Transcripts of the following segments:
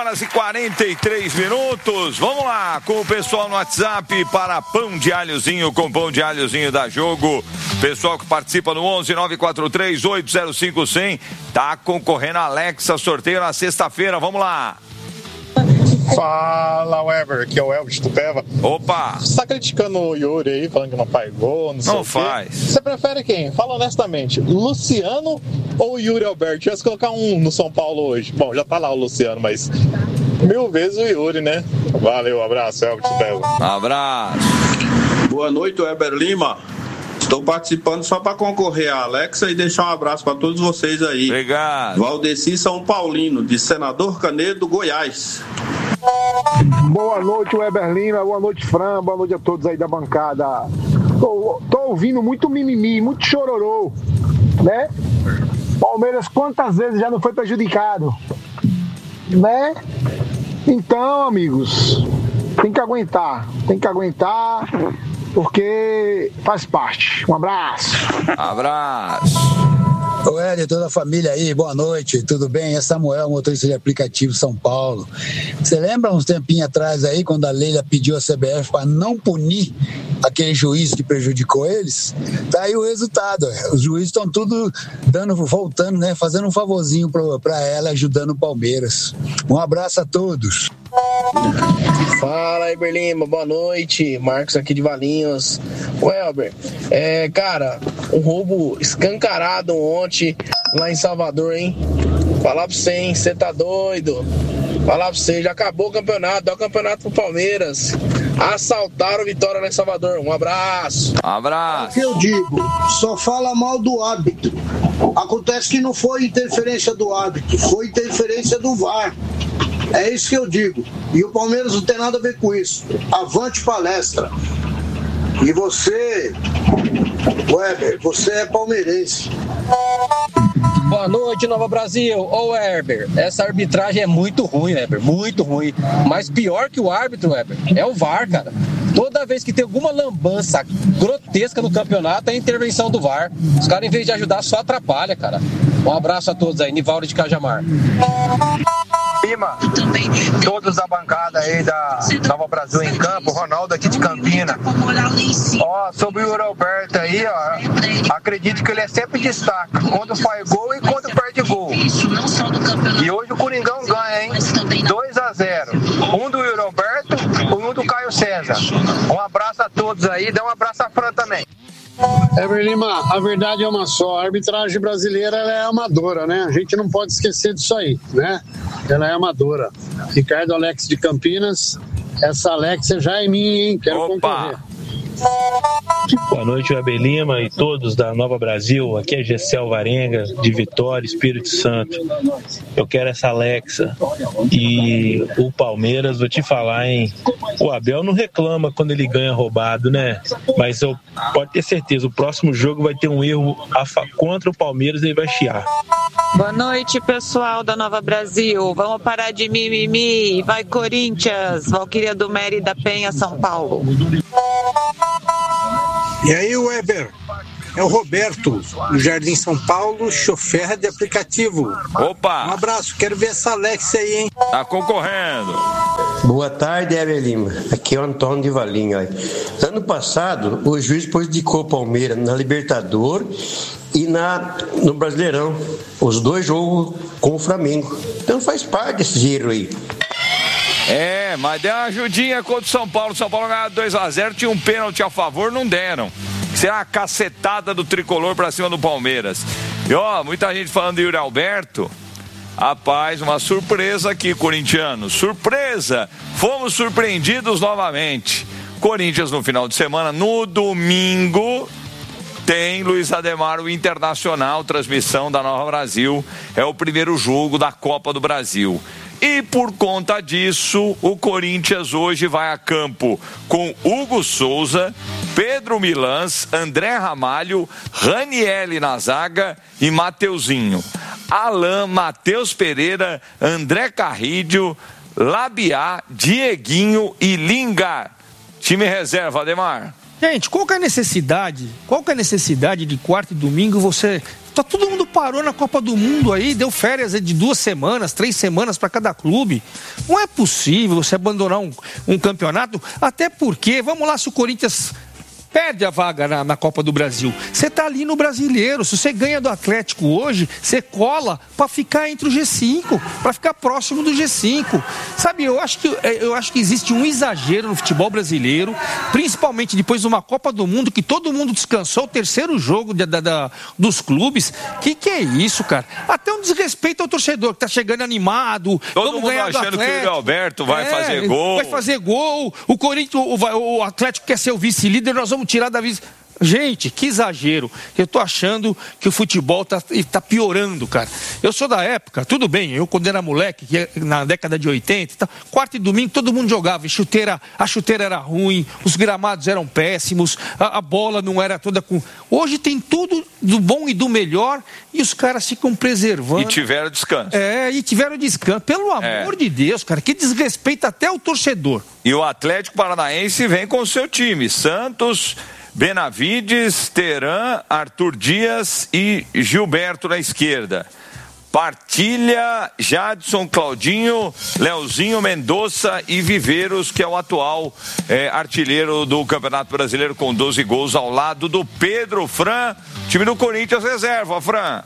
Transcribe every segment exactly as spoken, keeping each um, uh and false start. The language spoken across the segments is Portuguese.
horas e quarenta e três minutos. Vamos lá com o pessoal no WhatsApp para Pão de Alhozinho com Pão de Alhozinho da Jogo. Pessoal que participa no onze nove quatro três oito zero cinco zero zero tá concorrendo a Alexa, sorteio na sexta-feira. Vamos lá. Fala, Weber, aqui é o Elvis do Peva. Opa! Você tá criticando o Yuri aí, falando que não faz gol, não sei não o quê. faz. Você prefere quem? Fala honestamente, Luciano ou Yuri Alberto? Tivesse que colocar um no São Paulo hoje. Bom, já tá lá o Luciano, mas mil vezes o Yuri, né? Valeu, abraço, Elvis do Peva. Abraço. Boa noite, Weber Lima. Estou participando só para concorrer a Alexa e deixar um abraço para todos vocês aí. Obrigado. Valdeci São Paulino, de Senador Canedo, Goiás. Boa noite, Weber Lima. Boa noite, Fran. Boa noite a todos aí da bancada. Tô, tô ouvindo muito mimimi, muito chororô, né? Palmeiras quantas vezes já não foi prejudicado, né? Então, amigos, tem que aguentar, tem que aguentar, porque faz parte. Um abraço. Abraço. Ô Hélio, toda a família aí, boa noite, tudo bem? É Samuel, motorista de aplicativo São Paulo. Você lembra uns tempinhos atrás aí, quando a Leila pediu a C B F para não punir aquele juiz que prejudicou eles? Tá aí o resultado, os juízes estão tudo dando, voltando, né, fazendo um favorzinho para ela, ajudando o Palmeiras. Um abraço a todos. Fala aí, Berlima, boa noite. Marcos aqui de Valinhos. O Elber, é, cara, um roubo escancarado ontem lá em Salvador, hein? Falar pra você, hein? Você tá doido? Falar pra você, já acabou o campeonato, dá o campeonato pro Palmeiras. Assaltaram Vitória lá em Salvador. Um abraço. Abraço. O que eu digo? Só fala mal do árbitro. Acontece que não foi interferência do árbitro, foi interferência do V A R. É isso que eu digo. E o Palmeiras não tem nada a ver com isso. Avante palestra. E você, Weber, você é palmeirense. Boa noite, Nova Brasil. Ô, Weber, essa arbitragem é muito ruim, Weber, muito ruim. Mas pior que o árbitro, Weber, é o V A R, cara. Toda vez que tem alguma lambança grotesca no campeonato, é a intervenção do V A R. Os caras, em vez de ajudar, só atrapalha, cara. Um abraço a todos aí. Nivaldo de Cajamar. Lima, todos da bancada aí da Nova Brasil em Campo, Ronaldo aqui de Campina. Ó, sobre o Yuri Alberto aí, ó, acredito que ele é sempre destaque, quando faz gol e quando perde gol. E hoje o Coringão ganha, hein? dois a zero. Um do Yuri Alberto e um do Caio César. Um abraço a todos aí, dá um abraço a Fran também. Eber Lima, a verdade é uma só, a arbitragem brasileira ela é amadora, né? A gente não pode esquecer disso aí, né? Ela é amadora. Ricardo Alex de Campinas, essa Alexia já é minha, hein? Quero Opa. concorrer. Boa noite, Weber Lima e todos da Nova Brasil. Aqui é Gessel Varenga, de Vitória, Espírito Santo. Eu quero essa Alexa. E o Palmeiras, vou te falar, hein? O Abel não reclama quando ele ganha roubado, né? Mas eu, pode ter certeza, o próximo jogo vai ter um erro contra o Palmeiras e ele vai chiar. Boa noite, pessoal da Nova Brasil. Vamos parar de mimimi. Vai, Corinthians. Valquíria do Mérida Penha, São Paulo. E aí, Weber? É o Roberto, do Jardim São Paulo, chofer de aplicativo. Opa! Um abraço, quero ver essa Alexia aí, hein? Tá concorrendo. Boa tarde, Weber Lima. Aqui é o Antônio de Valinho. Ano passado, o juiz prejudicou o Palmeiras na Libertadores e na, no Brasileirão. Os dois jogos com o Flamengo. Então faz parte desse giro aí. É, mas deu uma ajudinha contra o São Paulo. O São Paulo ganhava dois a zero, tinha um pênalti a favor, não deram. Isso é uma cacetada do tricolor pra cima do Palmeiras. E ó, muita gente falando de Yuri Alberto. Rapaz, uma surpresa aqui, corintiano. Surpresa! Fomos surpreendidos novamente. Corinthians no final de semana, no domingo, tem Luiz Ademar, o Internacional, transmissão da Nova Brasil. É o primeiro jogo da Copa do Brasil. E por conta disso, o Corinthians hoje vai a campo com Hugo Souza, Pedro Milans, André Ramalho, Ranielli na zaga e Mateuzinho. Alain, Matheus Pereira, André Carrídio, Labiá, Dieguinho e Lingard. Time reserva, Ademar. Gente, qual que é a necessidade? Qual que é a necessidade de quarta e domingo você Tá, todo mundo parou na Copa do Mundo aí, deu férias de duas semanas, três semanas para cada clube. Não é possível você abandonar um, um campeonato, até porque, vamos lá, se o Corinthians perde a vaga na, na Copa do Brasil, você tá ali no Brasileiro. Se você ganha do Atlético hoje, você cola para ficar entre o G cinco, para ficar próximo do G cinco. Sabe, eu acho, que, eu acho que existe um exagero no futebol brasileiro, principalmente depois de uma Copa do Mundo, que todo mundo descansou, o terceiro jogo da, da, da, dos clubes. Que que é isso, cara? Até um desrespeito ao torcedor, que tá chegando animado. Todo mundo achando que o Yuri Alberto vai é, fazer gol. Vai fazer gol, o Corinthians, o, o Atlético quer ser o vice-líder, nós vamos tirar da vez. Gente, que exagero. Eu tô achando que o futebol tá, tá piorando, cara. Eu sou da época, tudo bem, eu quando era moleque, na década de oitenta, tá, quarta e domingo todo mundo jogava, e chuteira, a chuteira era ruim, os gramados eram péssimos, a, a bola não era toda com... Hoje tem tudo do bom e do melhor e os caras ficam preservando. E tiveram descanso. É, e tiveram descanso. Pelo amor é. de Deus, cara, que desrespeita até o torcedor. E o Atlético Paranaense vem com o seu time, Santos, Benavides, Teran, Arthur Dias e Gilberto na esquerda. Partilha, Jadson, Claudinho, Leozinho, Mendonça e Viveiros, que é o atual é, artilheiro do Campeonato Brasileiro com doze gols ao lado do Pedro. Fran, time do Corinthians reserva, Fran.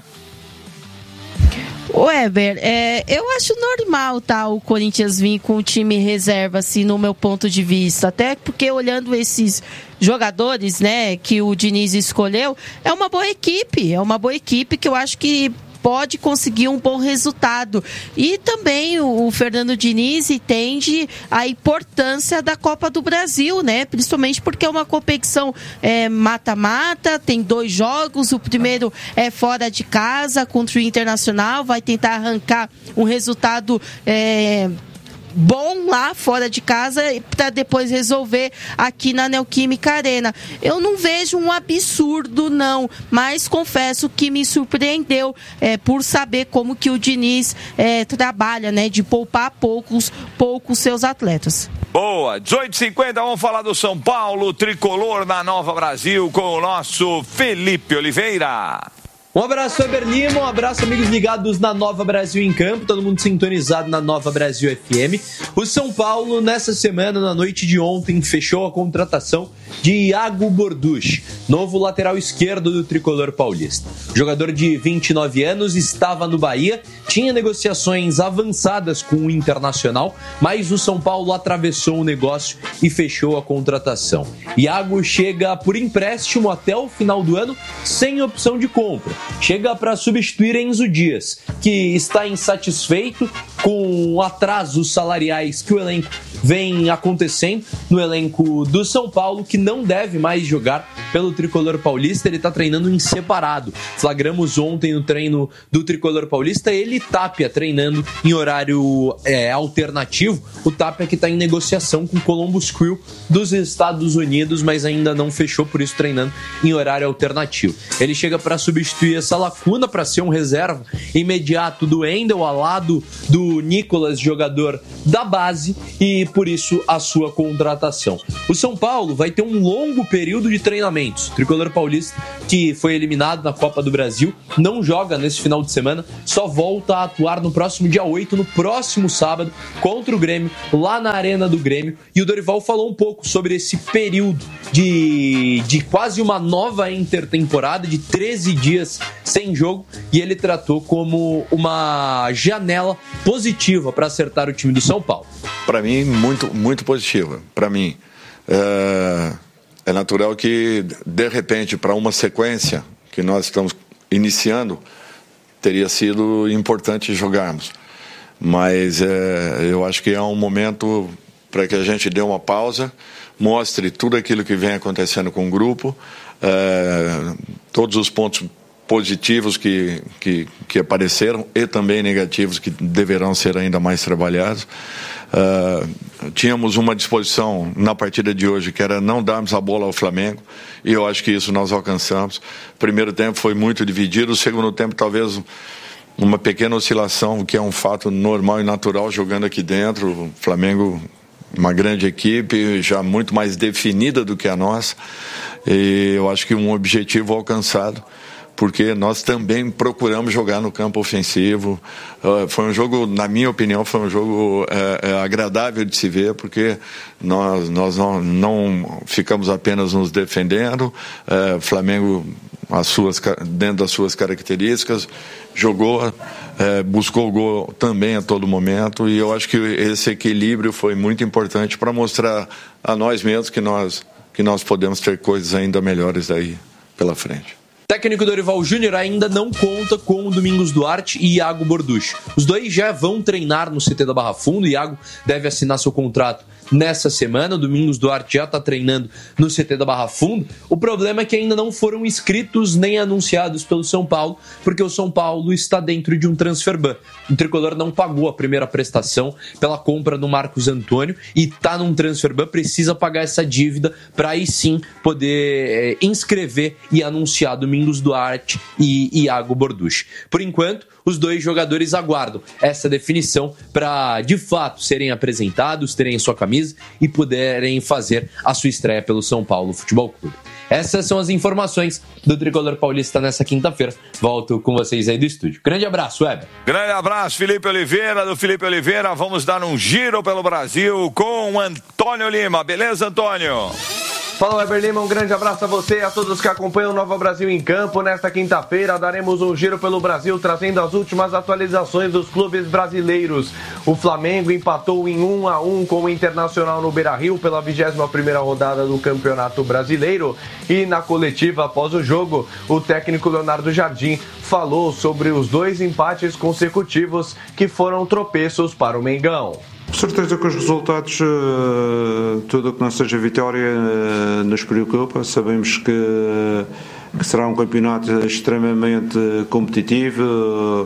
Weber, é, eu acho normal, tá, o Corinthians vir com o time reserva, assim, no meu ponto de vista, até porque olhando esses jogadores, né, que o Diniz escolheu, é uma boa equipe, é uma boa equipe que eu acho que pode conseguir um bom resultado. E também o, o Fernando Diniz entende a importância da Copa do Brasil, né? Principalmente porque é uma competição é, mata-mata, tem dois jogos, o primeiro é fora de casa contra o Internacional, vai tentar arrancar um resultado é, bom lá fora de casa para depois resolver aqui na Neoquímica Arena. Eu não vejo um absurdo, não, mas confesso que me surpreendeu é, por saber como que o Diniz é, trabalha, né, de poupar poucos, poucos seus atletas. Boa, dezoito e cinquenta, vamos falar do São Paulo, tricolor na Nova Brasil com o nosso Felipe Oliveira. Um abraço, Weber Lima, um abraço, amigos ligados na Nova Brasil em Campo, todo mundo sintonizado na Nova Brasil F M. O São Paulo, nessa semana, na noite de ontem, fechou a contratação de Iago Borducci, novo lateral esquerdo do tricolor paulista. O jogador de vinte e nove anos estava no Bahia, tinha negociações avançadas com o Internacional, mas o São Paulo atravessou o negócio e fechou a contratação. Iago chega por empréstimo até o final do ano, sem opção de compra. Chega para substituir Enzo Dias, que está insatisfeito com atrasos salariais que o elenco vem acontecendo no elenco do São Paulo, que não deve mais jogar pelo tricolor paulista. Ele está treinando em separado. Flagramos ontem no treino do tricolor paulista ele e Tapia treinando em horário é, alternativo. O Tapia que está em negociação com o Columbus Crew dos Estados Unidos, mas ainda não fechou, por isso treinando em horário alternativo. Ele chega para substituir essa lacuna, para ser um reserva imediato do Wendel, ao lado do Nicolas, jogador da base, e por isso a sua contratação. O São Paulo vai ter um longo período de treinamentos. O tricolor paulista, que foi eliminado na Copa do Brasil, não joga nesse final de semana, só volta a atuar no próximo dia oito, no próximo sábado, contra o Grêmio, lá na Arena do Grêmio. E o Dorival falou um pouco sobre esse período de, de quase uma nova intertemporada, de treze dias sem jogo, e ele tratou como uma janela positiva para acertar o time do São Paulo. Para mim, muito, muito positiva. Para mim, é, é natural que, de repente, para uma sequência que nós estamos iniciando, teria sido importante jogarmos. Mas é, eu acho que é um momento para que a gente dê uma pausa, mostre tudo aquilo que vem acontecendo com o grupo, é, todos os pontos positivos que, que, que apareceram e também negativos que deverão ser ainda mais trabalhados. Uh, tínhamos uma disposição na partida de hoje que era não darmos a bola ao Flamengo, e eu acho que isso nós alcançamos. O primeiro tempo foi muito dividido, o segundo tempo talvez uma pequena oscilação, que é um fato normal e natural jogando aqui dentro. O Flamengo, uma grande equipe, já muito mais definida do que a nossa, e eu acho que um objetivo alcançado. porque nós também procuramos jogar no campo ofensivo. Uh, foi um jogo, na minha opinião, foi um jogo uh, uh, agradável de se ver, porque nós, nós não, não ficamos apenas nos defendendo. O uh, Flamengo, as suas, dentro das suas características, jogou, uh, buscou o gol também a todo momento, e eu acho que esse equilíbrio foi muito importante para mostrar a nós mesmos que nós, que nós podemos ter coisas ainda melhores aí pela frente. O técnico Dorival Júnior ainda não conta com o Domingos Duarte e Iago Borducci. Os dois já vão treinar no C T da Barra Funda. O Iago deve assinar seu contrato nessa semana. O Domingos Duarte já está treinando no C T da Barra Funda. O problema é que ainda não foram inscritos nem anunciados pelo São Paulo, porque o São Paulo está dentro de um transfer ban. O Tricolor não pagou a primeira prestação pela compra do Marcos Antônio e está num transfer ban, precisa pagar essa dívida para aí sim poder é, inscrever e anunciar Domingos Duarte e Iago Borducci. Por enquanto, os dois jogadores aguardam essa definição para, de fato, serem apresentados, terem sua camisa e puderem fazer a sua estreia pelo São Paulo Futebol Clube. Essas são as informações do Tricolor Paulista nessa quinta-feira. Volto com vocês aí do estúdio. Grande abraço, Weber. Grande abraço, Felipe Oliveira, do Felipe Oliveira. Vamos dar um giro pelo Brasil com Antônio Lima. Beleza, Antônio? Fala, Weber Lima, um grande abraço a você e a todos que acompanham o Nova Brasil em Campo. Nesta quinta-feira daremos um giro pelo Brasil, trazendo as últimas atualizações dos clubes brasileiros. O Flamengo empatou em um a um com o Internacional no Beira-Rio pela vigésima primeira rodada do Campeonato Brasileiro. E na coletiva após o jogo, o técnico Leonardo Jardim falou sobre os dois empates consecutivos que foram tropeços para o Mengão. Com certeza que os resultados, tudo o que não seja vitória, nos preocupa. Sabemos que, que será um campeonato extremamente competitivo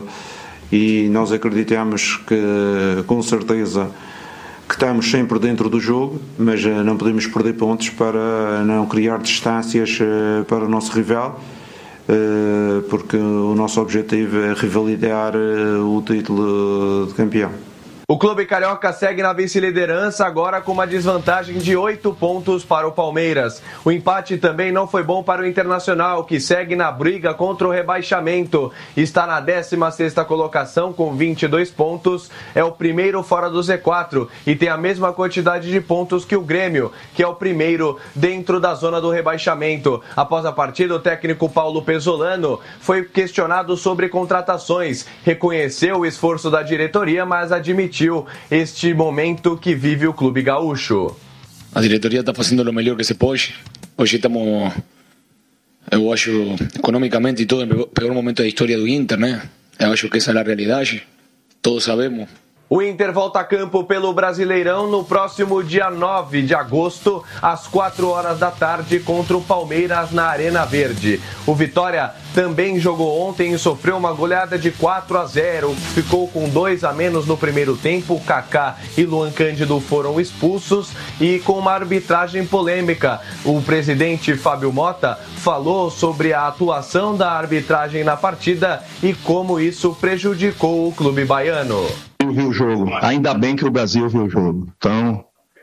e nós acreditamos que, com certeza, que estamos sempre dentro do jogo, mas não podemos perder pontos para não criar distâncias para o nosso rival, porque o nosso objetivo é revalidar o título de campeão. O Clube Carioca segue na vice-liderança, agora com uma desvantagem de oito pontos para o Palmeiras. O empate também não foi bom para o Internacional, que segue na briga contra o rebaixamento. Está na décima sexta colocação com vinte e dois pontos, é o primeiro fora do Z quatro e tem a mesma quantidade de pontos que o Grêmio, que é o primeiro dentro da zona do rebaixamento. Após a partida, o técnico Paulo Pesolano foi questionado sobre contratações. Reconheceu o esforço da diretoria, mas admitiu este momento que vive o Clube Gaúcho. A diretoria está fazendo o melhor que se pode. Hoje estamos, eu acho, economicamente e todo, no pior momento da história do Inter, né? Eu acho que essa é a realidade. Todos sabemos. O Inter volta a campo pelo Brasileirão no próximo dia nove de agosto, às quatro horas da tarde, contra o Palmeiras na Arena Verde. O Vitória também jogou ontem e sofreu uma goleada de quatro a zero. Ficou com dois a menos no primeiro tempo. Kaká e Luan Cândido foram expulsos e com uma arbitragem polêmica. O presidente Fábio Mota falou sobre a atuação da arbitragem na partida e como isso prejudicou o clube baiano. Eu vi o jogo, ainda bem que o Brasil viu o jogo. Então,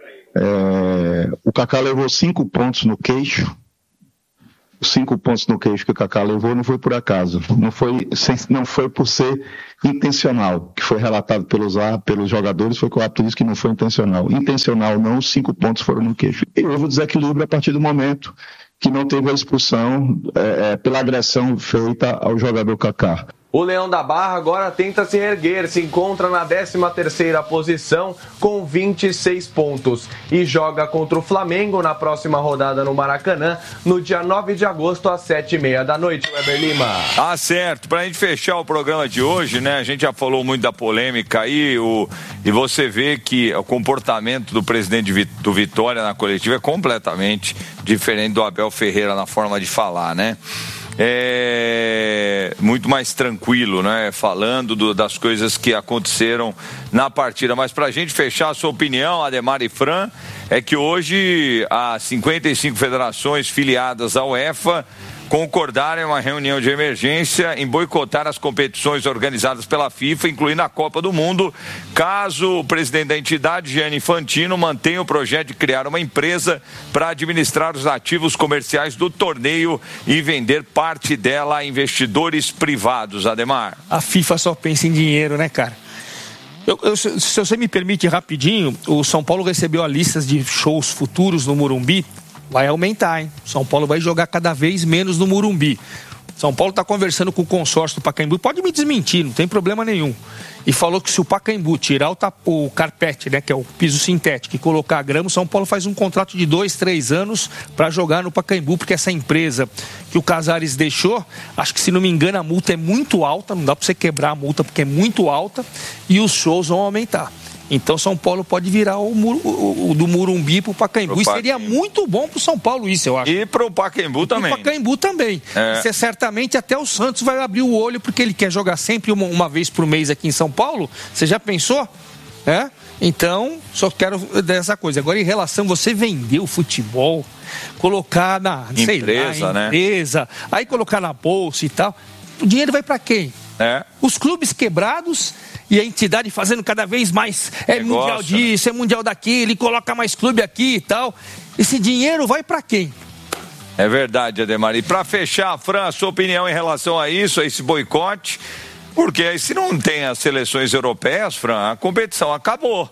é, o Kaká levou cinco pontos no queixo. Os cinco pontos no queixo que o Kaká levou não foi por acaso. Não foi, não foi por ser intencional, que foi relatado pelos, pelos jogadores, foi que o árbitro disse que não foi intencional. Intencional não, os cinco pontos foram no queixo. E houve o desequilíbrio a partir do momento que não teve a expulsão é, é, pela agressão feita ao jogador Kaká. O Leão da Barra agora tenta se erguer, se encontra na décima terceira posição com vinte e seis pontos e joga contra o Flamengo na próxima rodada no Maracanã, no dia nove de agosto, às sete e meia da noite, Weber Lima. Tá certo, pra gente fechar o programa de hoje, né, a gente já falou muito da polêmica aí, o, e você vê que o comportamento do presidente do Vitória na coletiva é completamente diferente do Abel Ferreira na forma de falar, né? É muito mais tranquilo, né? Falando do, das coisas que aconteceram na partida. Mas pra gente fechar a sua opinião, Ademar e Fran, é que hoje as cinquenta e cinco federações filiadas à UEFA concordaram em uma reunião de emergência em boicotar as competições organizadas pela FIFA, incluindo a Copa do Mundo, caso o presidente da entidade, Gianni Infantino, mantenha o projeto de criar uma empresa para administrar os ativos comerciais do torneio e vender parte dela a investidores privados. Ademar. A FIFA só pensa em dinheiro, né, cara? Eu, eu, se você me permite rapidinho, o São Paulo recebeu a lista de shows futuros no Morumbi. Vai aumentar, hein? São Paulo vai jogar cada vez menos no Morumbi. São Paulo está conversando com o consórcio do Pacaembu, pode me desmentir, não tem problema nenhum. E falou que se o Pacaembu tirar o, tap, o carpete, né, que é o piso sintético, e colocar a grama, o São Paulo faz um contrato de dois, três anos para jogar no Pacaembu, porque essa empresa que o Casares deixou, acho que se não me engano a multa é muito alta, não dá para você quebrar a multa porque é muito alta, e os shows vão aumentar. Então São Paulo pode virar o, o, o do Morumbi para o Pacaembu. E seria muito bom para o São Paulo isso, eu acho. E para o Pacaembu também. E para o Pacaembu também. É. Isso é, certamente até o Santos vai abrir o olho, porque ele quer jogar sempre uma, uma vez por mês aqui em São Paulo. Você já pensou? É? Então, só quero dessa coisa. Agora, em relação a você vender o futebol, colocar na sei empresa, lá, né? empresa, aí colocar na bolsa e tal, o dinheiro vai para quem? É. Os clubes quebrados e a entidade fazendo cada vez mais é Negócio, mundial disso, né? É mundial daquilo, e coloca mais clube aqui e tal. Esse dinheiro vai para quem? É verdade, Ademar. E para fechar, Fran, a sua opinião em relação a isso, a esse boicote, porque aí se não tem as seleções europeias, Fran, a competição acabou.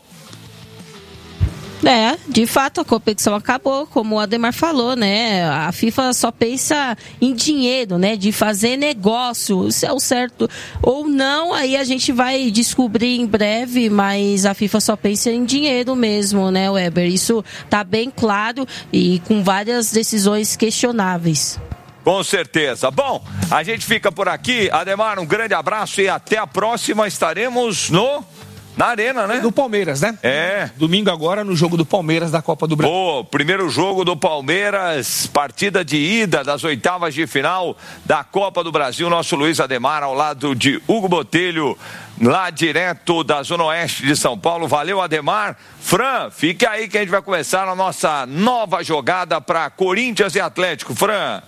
É, de fato a competição acabou, como o Ademar falou, né? A FIFA só pensa em dinheiro, né? De fazer negócio, se é o certo ou não, aí a gente vai descobrir em breve, mas a FIFA só pensa em dinheiro mesmo, né, Weber? Isso tá bem claro e com várias decisões questionáveis. Com certeza. Bom, a gente fica por aqui. Ademar, um grande abraço e até a próxima. Estaremos no... Na Arena, né? Do Palmeiras, né? É. Domingo agora no jogo do Palmeiras da Copa do Brasil. Pô, primeiro jogo do Palmeiras, partida de ida das oitavas de final da Copa do Brasil. Nosso Luiz Ademar ao lado de Hugo Botelho, lá direto da Zona Oeste de São Paulo. Valeu, Ademar. Fran, fique aí que a gente vai começar a nossa nova jogada para Corinthians e Atlético. Fran.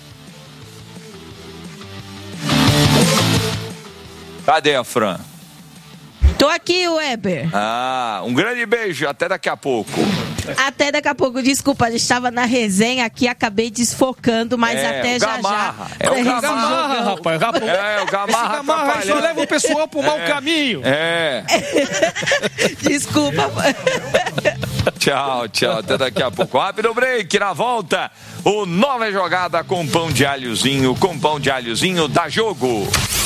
Cadê a Fran? Tô aqui, Weber. Ah, um grande beijo, até daqui a pouco. Até daqui a pouco, desculpa, a gente estava na resenha aqui, acabei desfocando, mas é, até o já Gamarra. já. É o Gamarra, Gamarra, rapaz. É, o Gamarra. Esse Gamarra só leva o pessoal pro é, mau caminho. É. Desculpa. Tchau, tchau, até daqui a pouco. Rápido break, na volta, o Nova Jogada com pão de alhozinho, com pão de alhozinho da Jogo.